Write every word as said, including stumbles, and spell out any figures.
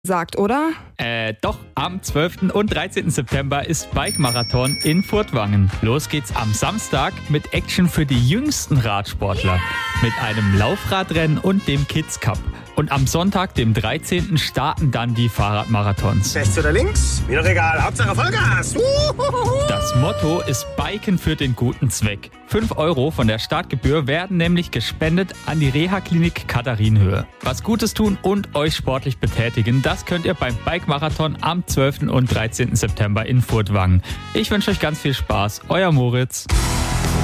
sagt, oder? Äh, doch, am zwölften und dreizehnten September ist Bike-Marathon in Furtwangen. Los geht's am Samstag mit Action für die jüngsten Radsportler. Mit einem Laufradrennen und dem Kids Cup. Und am Sonntag, dem dreizehnten starten dann die Fahrradmarathons. Rechts oder links? Mir doch egal, Hauptsache Vollgas. Uhuhuhu. Das Motto ist Biken für den guten Zweck. fünf Euro von der Startgebühr werden nämlich gespendet an die Reha-Klinik Katharinenhöhe. Was Gutes tun und euch sportlich betätigen, das könnt ihr beim Bike-Marathon am zwölften und dreizehnten September in Furtwangen. Ich wünsche euch ganz viel Spaß. Euer Moritz.